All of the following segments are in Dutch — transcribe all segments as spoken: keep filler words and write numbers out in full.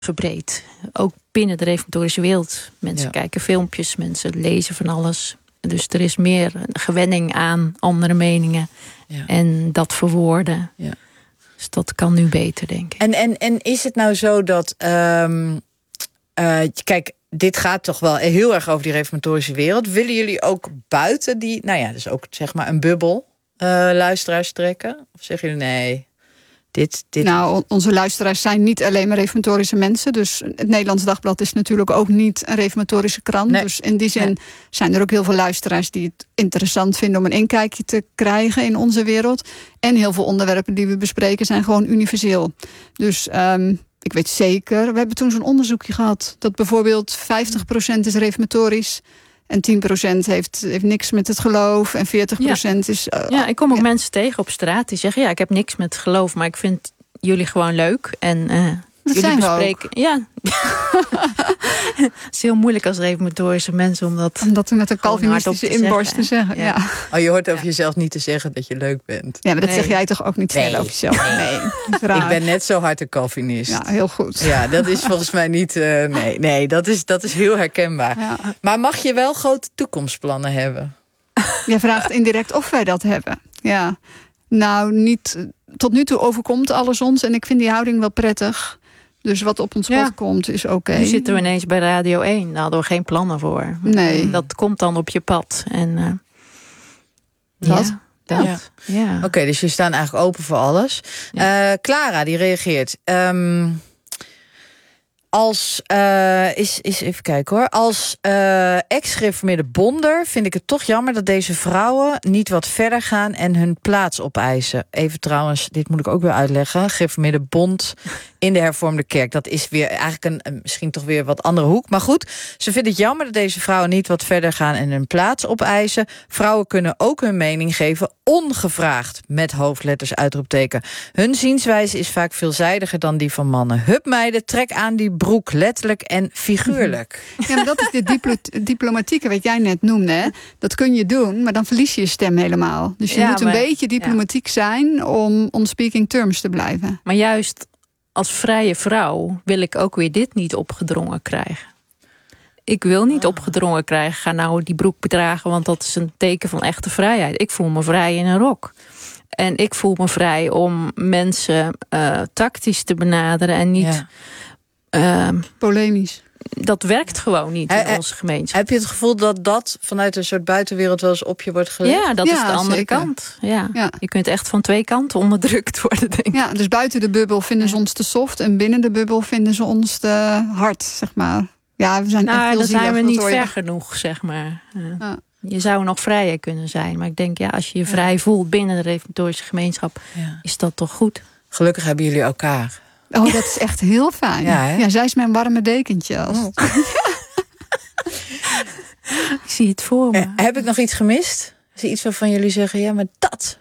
verbreed. Ook binnen de reformatorische wereld. Mensen ja. kijken filmpjes, mensen lezen van alles. Dus er is meer gewenning aan andere meningen. Ja. En dat verwoorden. Ja. Dus dat kan nu beter, denk ik. En, en, en is het nou zo dat... Um, uh, kijk, dit gaat toch wel heel erg over die reformatorische wereld. Willen jullie ook buiten die... Nou ja, dus ook zeg maar een bubbel uh, luisteraars trekken? Of zeggen jullie nee... Dit, dit... Nou, onze luisteraars zijn niet alleen maar reformatorische mensen. Dus het Nederlands Dagblad is natuurlijk ook niet een reformatorische krant. Nee. Dus in die zin nee. zijn er ook heel veel luisteraars die het interessant vinden om een inkijkje te krijgen in onze wereld. En heel veel onderwerpen die we bespreken zijn gewoon universeel. Dus um, ik weet zeker, we hebben toen zo'n onderzoekje gehad dat bijvoorbeeld vijftig procent is reformatorisch. En tien procent heeft, heeft niks met het geloof. En veertig procent ja. is... Uh, ja, ik kom ook ja. mensen tegen op straat die zeggen... ja, ik heb niks met het geloof, maar ik vind jullie gewoon leuk. En uh, dat jullie zijn bespreken... we ook. Ja. Het is heel moeilijk als reformatorische mensen... om dat, om dat met een calvinistische inborst te zeggen. Ja. Ja. Oh, je hoort over ja. jezelf niet te zeggen dat je leuk bent. Ja, maar dat nee. zeg jij toch ook niet nee. verder over jezelf? Nee, nee. Ik ben net zo hard een calvinist. Ja, heel goed. Ja, dat is volgens mij niet... Uh, nee, nee dat, is, dat is heel herkenbaar. Ja. Maar mag je wel grote toekomstplannen hebben? Jij vraagt indirect of wij dat hebben. Ja. Nou, niet... Tot nu toe overkomt alles ons. En ik vind die houding wel prettig. Dus wat op ons pad ja. komt, is oké. Okay. Nu zitten we ineens bij Radio één. Daar hadden we geen plannen voor. Nee. Dat komt dan op je pad. En, uh, dat? Ja, dat. Ja. Ja. Oké, okay, dus je staan eigenlijk open voor alles. Ja. Uh, Clara, die reageert. Um, als, uh, is, is even kijken hoor. Als uh, ex-gereformeerde bonder vind ik het toch jammer dat deze vrouwen niet wat verder gaan en hun plaats opeisen. Even trouwens, dit moet ik ook weer uitleggen. Gereformeerde bond in de hervormde kerk. Dat is weer eigenlijk een, een misschien toch weer wat andere hoek. Maar goed, ze vindt het jammer dat deze vrouwen niet wat verder gaan en hun plaats opeisen. Vrouwen kunnen ook hun mening geven ongevraagd, met hoofdletters uitroepteken. Hun zienswijze is vaak veelzijdiger dan die van mannen. Hup meiden, trek aan die broek, letterlijk en figuurlijk. Ja, maar dat is de diplo- diplomatieke wat jij net noemde. Hè? Dat kun je doen, maar dan verlies je je stem helemaal. Dus je ja, moet een maar, beetje diplomatiek ja. zijn om on speaking terms te blijven. Maar juist als vrije vrouw wil ik ook weer dit niet opgedrongen krijgen. Ik wil niet opgedrongen krijgen, ga nou die broek bedragen, want dat is een teken van echte vrijheid. Ik voel me vrij in een rok. En ik voel me vrij om mensen uh, tactisch te benaderen en niet... Ja. Uh, polemisch. Dat werkt gewoon niet in onze gemeenschap. Heb je het gevoel dat dat vanuit een soort buitenwereld wel eens op je wordt gelegd? Ja, dat ja, is de andere zeker. kant. Ja. Ja. Je kunt echt van twee kanten onderdrukt worden, denk ik. Ja, dus buiten de bubbel vinden ze ons te soft en binnen de bubbel vinden ze ons te hard, zeg maar. Ja, we zijn nou, echt heel dan zielig, zijn we niet ver genoeg, zeg maar. Uh, ja. Je zou nog vrijer kunnen zijn. Maar ik denk, ja, als je je vrij ja. voelt binnen de reformatorische gemeenschap, ja. is dat toch goed? Gelukkig hebben jullie elkaar. Oh, dat is echt heel fijn. Ja, ja, zij is mijn warme dekentje. Als... Oh. Ik zie het voor me. Eh, heb ik nog iets gemist? Is er iets waarvan jullie zeggen, ja, maar dat...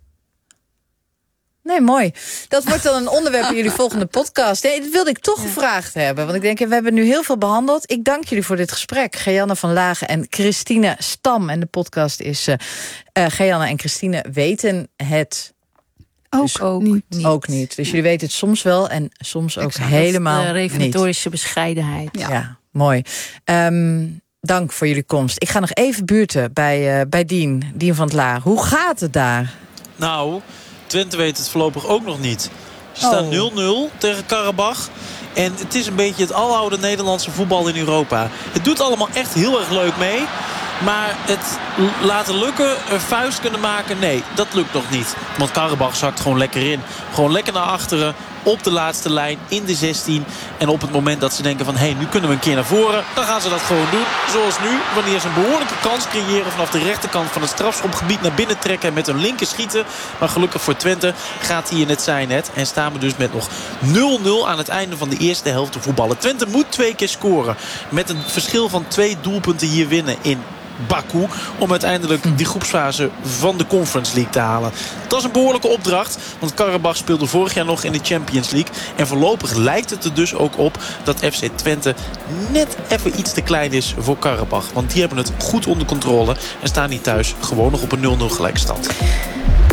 Nee, mooi. Dat wordt dan een onderwerp in jullie volgende podcast. Nee, dat wilde ik toch ja. gevraagd hebben. Want ik denk, we hebben nu heel veel behandeld. Ik dank jullie voor dit gesprek. Gejanne van Lagen en Christine Stam. En de podcast is... Uh, uh, Gejanne en Christine weten het... Ook, dus ook niet. Ook niet. Dus jullie weten het soms wel en soms ook exact. helemaal niet. De reformatorische bescheidenheid. Ja, ja mooi. Um, dank voor jullie komst. Ik ga nog even buurten bij, uh, bij Dien. Dien van het Laar. Hoe gaat het daar? Nou... Twente weet het voorlopig ook nog niet. Ze staan oh. nul nul tegen Karabach. En het is een beetje het aloude Nederlandse voetbal in Europa. Het doet allemaal echt heel erg leuk mee. Maar het laten lukken, een vuist kunnen maken, nee, dat lukt nog niet. Want Karabach zakt gewoon lekker in. Gewoon lekker naar achteren, op de laatste lijn, in de zestien. En op het moment dat ze denken van, hé, hey, nu kunnen we een keer naar voren, dan gaan ze dat gewoon doen. Zoals nu, wanneer ze een behoorlijke kans creëren vanaf de rechterkant van het strafschopgebied naar binnen trekken en met hun linker schieten. Maar gelukkig voor Twente gaat hij in het zijnet. En staan we dus met nog nul nul aan het einde van de eerste helft te voetballen. Twente moet twee keer scoren. Met een verschil van twee doelpunten hier winnen in Baku, om uiteindelijk die groepsfase van de Conference League te halen. Dat is een behoorlijke opdracht, want Karabach speelde vorig jaar nog in de Champions League. En voorlopig lijkt het er dus ook op dat F C Twente net even iets te klein is voor Karabach. Want die hebben het goed onder controle en staan niet thuis gewoon nog op een nul nul gelijkstand.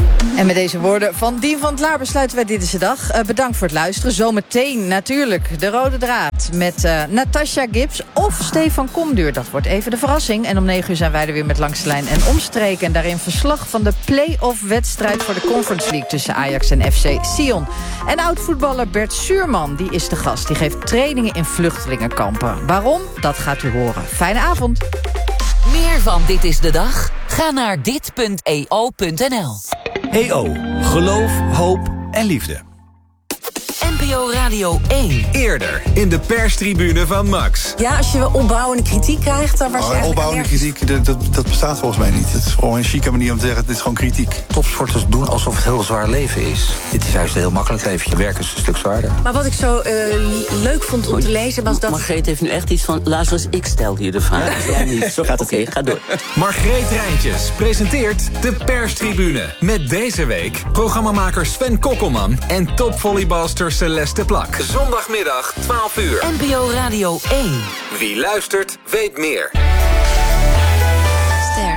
En met deze woorden van Dien van het Laar besluiten wij Dit is de Dag. Uh, bedankt voor het luisteren. Zometeen natuurlijk de rode draad met uh, Natasha Gibbs of Stefan Komduur. Dat wordt even de verrassing. En om negen uur zijn wij er weer met Langs de Lijn en Omstreken. En daarin verslag van de play-off wedstrijd voor de Conference League tussen Ajax en F C Sion. En oud-voetballer Bert Suurman, die is de gast. Die geeft trainingen in vluchtelingenkampen. Waarom? Dat gaat u horen. Fijne avond. Meer van Dit is de Dag? Ga naar dit punt e o punt n l. E O. Geloof, hoop en liefde. N P O Radio één. Eerder in de perstribune van Max. Ja, als je opbouwende kritiek krijgt, dan was je oh, opbouwende kritiek, dat, dat, dat bestaat volgens mij niet. Het is gewoon een chique manier om te zeggen, dit is gewoon kritiek. Topsporters doen alsof het heel zwaar leven is. Dit is juist een heel makkelijk leven. Werken is een stuk zwaarder. Maar wat ik zo uh, leuk vond om te lezen was dat... Margreet heeft nu echt iets van, luister eens, ik stel hier de vraag. Jij niet. Zo gaat oké, okay, ga door. Margreet Rijntjes presenteert de perstribune. Met deze week programmamaker Sven Kokkelman en topvolleybalster Celeste Plak. Zondagmiddag, twaalf uur. N P O Radio één. Wie luistert, weet meer. Ster.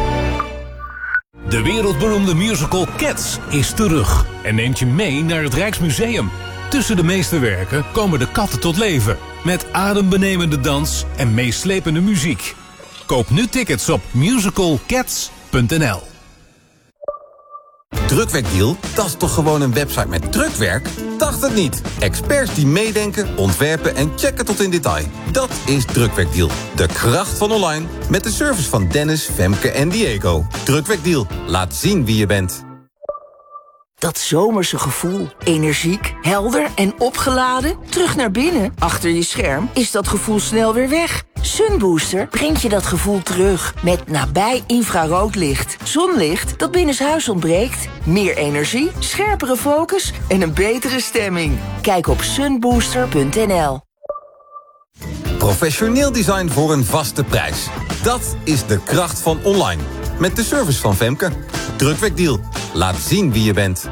De wereldberoemde musical Cats is terug en neemt je mee naar het Rijksmuseum. Tussen de meesterwerken komen de katten tot leven. Met adembenemende dans en meeslepende muziek. Koop nu tickets op musical cats punt n l. Drukwerkdeal? Dat is toch gewoon een website met drukwerk? Dacht het niet. Experts die meedenken, ontwerpen en checken tot in detail. Dat is Drukwerkdeal. De kracht van online met de service van Dennis, Femke en Diego. Drukwerkdeal. Laat zien wie je bent. Dat zomerse gevoel. Energiek, helder en opgeladen. Terug naar binnen, achter je scherm, is dat gevoel snel weer weg. Sunbooster brengt je dat gevoel terug. Met nabij infraroodlicht. Zonlicht dat binnenshuis ontbreekt. Meer energie, scherpere focus en een betere stemming. Kijk op sunbooster punt n l. Professioneel design voor een vaste prijs. Dat is de kracht van online. Met de service van Femke. Drukwerkdeal. Laat zien wie je bent.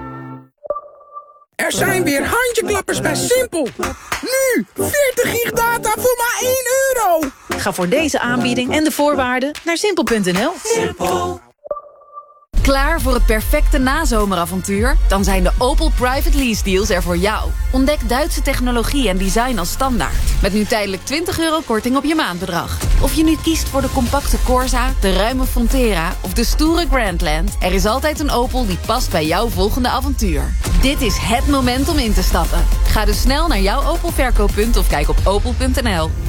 Er zijn weer handjeklappers bij Simpel. Nu, veertig gig data voor maar één euro. Ga voor deze aanbieding en de voorwaarden naar simpel punt n l. Simpel. Klaar voor het perfecte nazomeravontuur? Dan zijn de Opel Private Lease Deals er voor jou. Ontdek Duitse technologie en design als standaard. Met nu tijdelijk twintig euro korting op je maandbedrag. Of je nu kiest voor de compacte Corsa, de ruime Frontera of de stoere Grandland. Er is altijd een Opel die past bij jouw volgende avontuur. Dit is het moment om in te stappen. Ga dus snel naar jouw Opel verkooppunt of kijk op opel punt n l.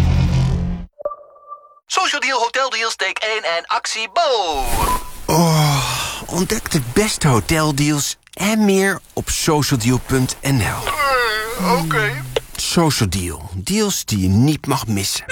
Social Deal Hotel Deals, take één en actie Bo! Oh, ontdek de beste hoteldeals en meer op social deal punt n l. Uh, Oké. Okay. Social Deal. Deals die je niet mag missen.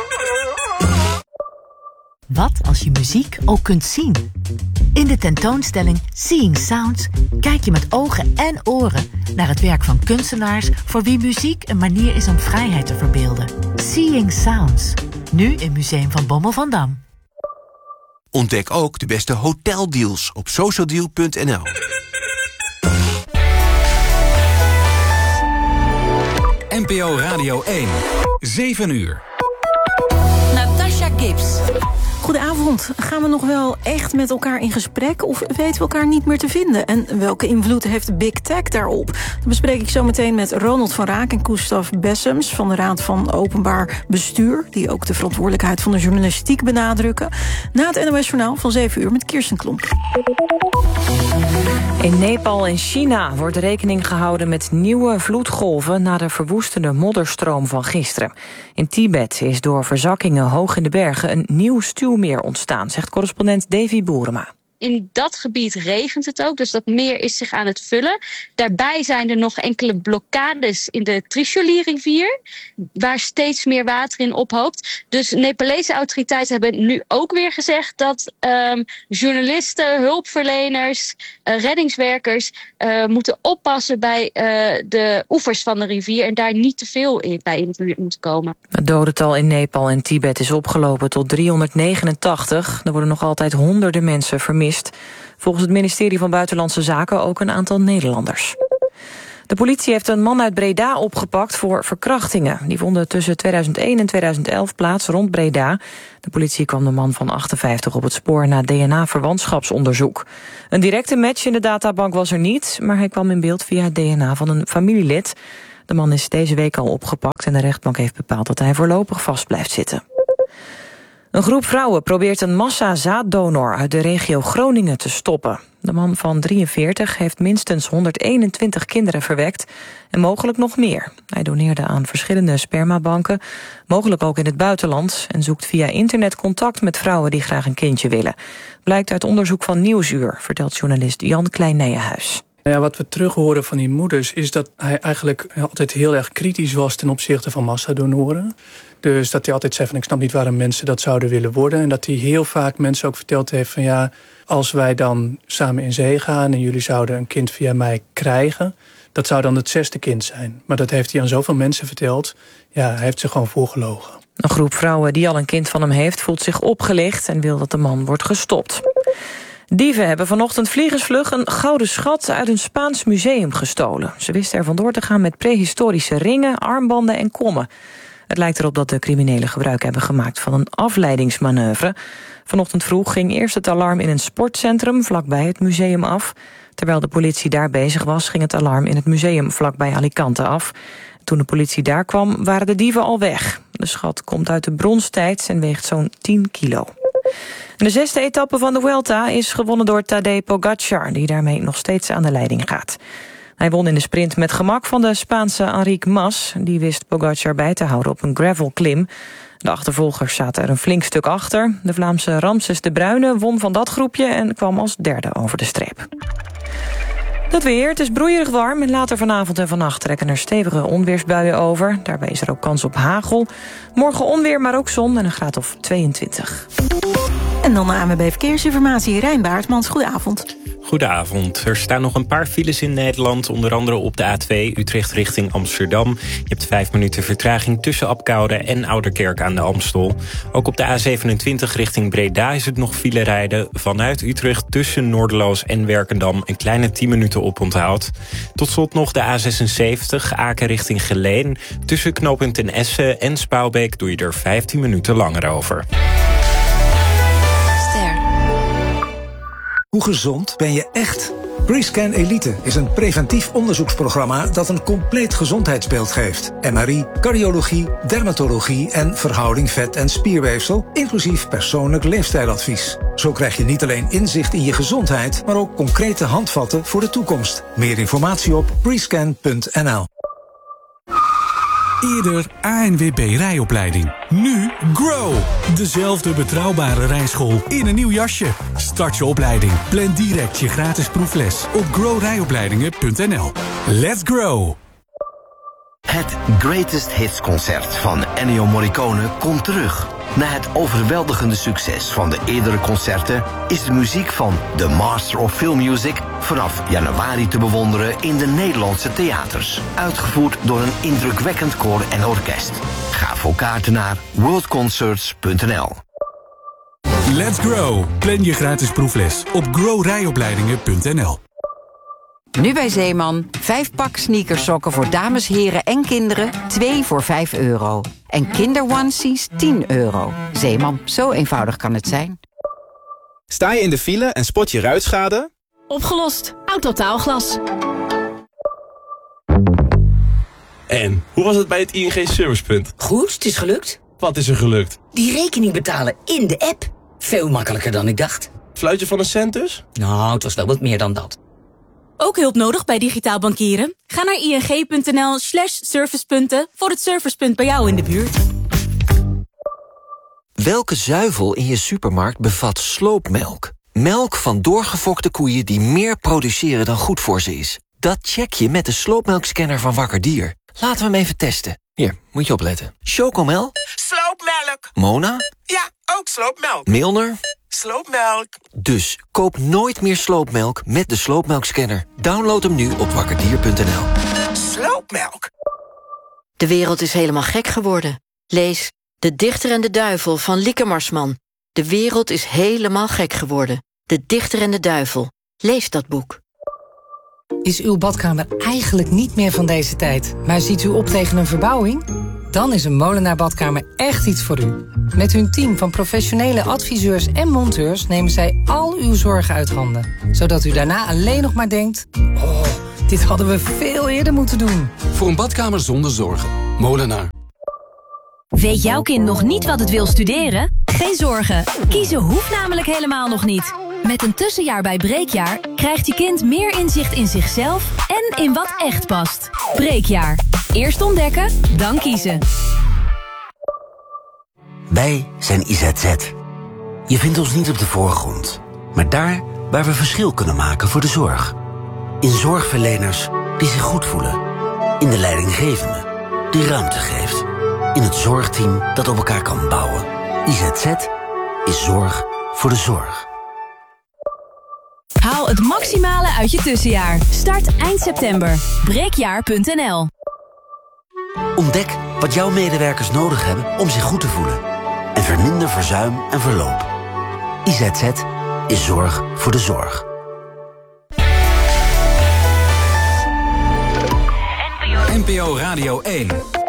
Wat als je muziek ook kunt zien? In de tentoonstelling Seeing Sounds kijk je met ogen en oren naar het werk van kunstenaars voor wie muziek een manier is om vrijheid te verbeelden. Seeing Sounds. Nu in Museum van Bommel van Dam. Ontdek ook de beste hoteldeals op social deal punt n l. N P O Radio één. zeven uur. Natasha Gibbs. Goedenavond. Gaan we nog wel echt met elkaar in gesprek of weten we elkaar niet meer te vinden? En welke invloed heeft Big Tech daarop? Dat bespreek ik zo meteen met Ronald van Raak en Gustav Bessems van de Raad van Openbaar Bestuur, die ook de verantwoordelijkheid van de journalistiek benadrukken. Na het N O S-journaal van zeven uur met Kirsten Klomp. In Nepal en China wordt rekening gehouden met nieuwe vloedgolven na de verwoestende modderstroom van gisteren. In Tibet is door verzakkingen hoog in de bergen een nieuw stuwmeer ontstaan, zegt correspondent Davy Boerema. In dat gebied regent het ook, dus dat meer is zich aan het vullen. Daarbij zijn er nog enkele blokkades in de Trishuli-rivier, waar steeds meer water in ophoopt. Dus Nepalese autoriteiten hebben nu ook weer gezegd dat um, journalisten, hulpverleners, uh, reddingswerkers uh, moeten oppassen bij uh, de oevers van de rivier en daar niet te veel in, bij in de buurt moeten komen. Het dodental in Nepal en Tibet is opgelopen tot driehonderdnegenentachtig. Er worden nog altijd honderden mensen vermist. Volgens het ministerie van Buitenlandse Zaken ook een aantal Nederlanders. De politie heeft een man uit Breda opgepakt voor verkrachtingen. Die vonden tussen tweeduizend één en tweeduizend elf plaats rond Breda. De politie kwam de man van achtenvijftig op het spoor na D N A-verwantschapsonderzoek. Een directe match in de databank was er niet, maar hij kwam in beeld via het D N A van een familielid. De man is deze week al opgepakt en de rechtbank heeft bepaald dat hij voorlopig vast blijft zitten. Een groep vrouwen probeert een massa-zaaddonor uit de regio Groningen te stoppen. De man van drieënveertig heeft minstens honderdeenentwintig kinderen verwekt en mogelijk nog meer. Hij doneerde aan verschillende spermabanken, mogelijk ook in het buitenland, en zoekt via internet contact met vrouwen die graag een kindje willen. Blijkt uit onderzoek van Nieuwsuur, vertelt journalist Jan Klein-Nijenhuis. Ja, wat we terug horen van die moeders is dat hij eigenlijk altijd heel erg kritisch was ten opzichte van massadonoren. Dus dat hij altijd zei van ik snap niet waarom mensen dat zouden willen worden. En dat hij heel vaak mensen ook verteld heeft van ja, als wij dan samen in zee gaan en jullie zouden een kind via mij krijgen, dat zou dan het zesde kind zijn. Maar dat heeft hij aan zoveel mensen verteld. Ja, hij heeft zich gewoon voorgelogen. Een groep vrouwen die al een kind van hem heeft voelt zich opgelicht en wil dat de man wordt gestopt. Dieven hebben vanochtend vliegensvlug een gouden schat uit een Spaans museum gestolen. Ze wisten er vandoor te gaan met prehistorische ringen, armbanden en kommen. Het lijkt erop dat de criminelen gebruik hebben gemaakt van een afleidingsmanoeuvre. Vanochtend vroeg ging eerst het alarm in een sportcentrum vlakbij het museum af. Terwijl de politie daar bezig was, ging het alarm in het museum vlakbij Alicante af. Toen de politie daar kwam, waren de dieven al weg. De schat komt uit de bronstijd en weegt zo'n tien kilo. De zesde etappe van de Vuelta is gewonnen door Tadej Pogacar, die daarmee nog steeds aan de leiding gaat. Hij won in de sprint met gemak van de Spaanse Enric Mas. Die wist Pogacar bij te houden op een gravelklim. De achtervolgers zaten er een flink stuk achter. De Vlaamse Ramses de Bruyne won van dat groepje en kwam als derde over de streep. Dat weer, het is broeierig warm en later vanavond en vannacht trekken er stevige onweersbuien over. Daarbij is er ook kans op hagel. Morgen onweer, maar ook zon en een graad of tweeëntwintig. En dan de A N W B Verkeersinformatie. Rijn Baartmans, goedenavond. Goedenavond. Er staan nog een paar files in Nederland. Onder andere op de A twee Utrecht richting Amsterdam. Je hebt vijf minuten vertraging tussen Apkoude en Ouderkerk aan de Amstel. Ook op de A zevenentwintig richting Breda is het nog file rijden. Vanuit Utrecht tussen Noorderloos en Werkendam een kleine tien minuten oponthoud. Tot slot nog de A zesenzeventig Aken richting Geleen. Tussen knooppunt Ten Essen en Spouwbeek doe je er vijftien minuten langer over. Hoe gezond ben je echt? Prescan Elite is een preventief onderzoeksprogramma dat een compleet gezondheidsbeeld geeft. M R I, cardiologie, dermatologie en verhouding vet- en spierweefsel, inclusief persoonlijk leefstijladvies. Zo krijg je niet alleen inzicht in je gezondheid, maar ook concrete handvatten voor de toekomst. Meer informatie op prescan punt n l. Eerder A N W B rijopleiding. Nu Grow. Dezelfde betrouwbare rijschool in een nieuw jasje. Start je opleiding. Plan direct je gratis proefles op grow rijopleidingen punt n l. Let's grow. Het Greatest Hits concert van Ennio Morricone komt terug. Na het overweldigende succes van de eerdere concerten is de muziek van The Master of Film Music vanaf januari te bewonderen in de Nederlandse theaters. Uitgevoerd door een indrukwekkend koor en orkest. Ga voor kaarten naar world concerts punt n l. Let's grow. Plan je gratis proefles op grow rijopleidingen punt n l. Nu bij Zeeman, vijf pak sneakersokken voor dames, heren en kinderen, twee voor vijf euro. En kinderonesies tien euro. Zeeman, zo eenvoudig kan het zijn. Sta je in de file en spot je ruitschade? Opgelost. Autotaalglas. En, hoe was het bij het I N G Servicepunt? Goed, het is gelukt. Wat is er gelukt? Die rekening betalen in de app. Veel makkelijker dan ik dacht. Fluitje van een cent dus? Nou, het was wel wat meer dan dat. Ook hulp nodig bij digitaal bankieren? Ga naar ing.nl slash servicepunten voor het servicepunt bij jou in de buurt. Welke zuivel in je supermarkt bevat sloopmelk? Melk van doorgefokte koeien die meer produceren dan goed voor ze is. Dat check je met de sloopmelkscanner van Wakker Dier. Laten we hem even testen. Hier, moet je opletten. Chocomel? Sloopmelk. Mona? Ja, ook sloopmelk. Milner? Sloopmelk. Dus koop nooit meer sloopmelk met de sloopmelkscanner. Download hem nu op wakkerdier punt n l. Sloopmelk. De wereld is helemaal gek geworden. Lees De Dichter en de Duivel van Lieke Marsman. De wereld is helemaal gek geworden. De Dichter en de Duivel. Lees dat boek. Is uw badkamer eigenlijk niet meer van deze tijd, maar ziet u op tegen een verbouwing? Dan is een Molenaar Badkamer echt iets voor u. Met hun team van professionele adviseurs en monteurs nemen zij al uw zorgen uit handen. Zodat u daarna alleen nog maar denkt, oh, dit hadden we veel eerder moeten doen. Voor een badkamer zonder zorgen. Molenaar. Weet jouw kind nog niet wat het wil studeren? Geen zorgen, kiezen hoeft namelijk helemaal nog niet. Met een tussenjaar bij Breekjaar krijgt je kind meer inzicht in zichzelf en in wat echt past. Breekjaar. Eerst ontdekken, dan kiezen. Wij zijn I Z Z. Je vindt ons niet op de voorgrond, maar daar waar we verschil kunnen maken voor de zorg. In zorgverleners die zich goed voelen. In de leidinggevende die ruimte geeft. In het zorgteam dat op elkaar kan bouwen. I Z Z is zorg voor de zorg. Haal het maximale uit je tussenjaar. Start eind september. breekjaar punt n l. Ontdek wat jouw medewerkers nodig hebben om zich goed te voelen. En verminder verzuim en verloop. I Z Z is zorg voor de zorg. N P O Radio één.